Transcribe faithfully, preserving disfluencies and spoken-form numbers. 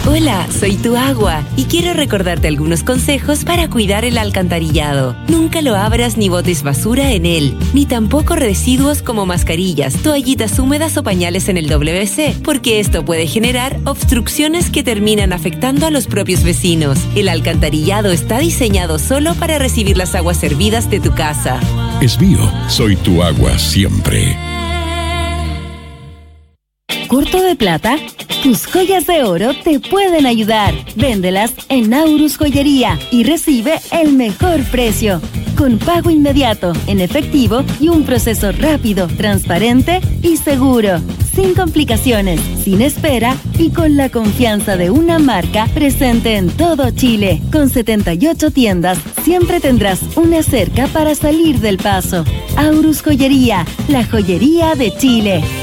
Hola, soy tu agua y quiero recordarte algunos consejos para cuidar el alcantarillado. Nunca lo abras ni botes basura en él, ni tampoco residuos como mascarillas, toallitas húmedas o pañales en el doble ve ce, porque esto puede generar obstrucciones que terminan afectando a los propios vecinos. El alcantarillado está diseñado solo para recibir las aguas hervidas de tu casa. Es mío, soy tu agua siempre. ¿Corto de plata? Tus joyas de oro te pueden ayudar. Véndelas en Aurus Joyería y recibe el mejor precio. Con pago inmediato, en efectivo y un proceso rápido, transparente y seguro. Sin complicaciones, sin espera y con la confianza de una marca presente en todo Chile. Con setenta y ocho tiendas, siempre tendrás una cerca para salir del paso. Aurus Joyería, la joyería de Chile.